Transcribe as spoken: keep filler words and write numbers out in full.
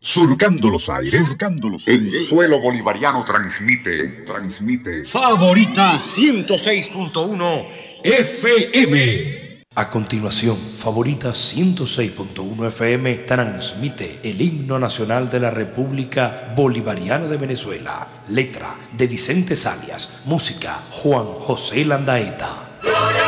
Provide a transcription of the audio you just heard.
Surcando los aires, surcando los aires. El suelo bolivariano transmite, transmite. Favorita ciento seis punto uno F M. A continuación, Favorita ciento seis punto uno F M transmite el himno nacional de la República Bolivariana de Venezuela. Letra de Vicente Salias. Música Juan José Landaeta.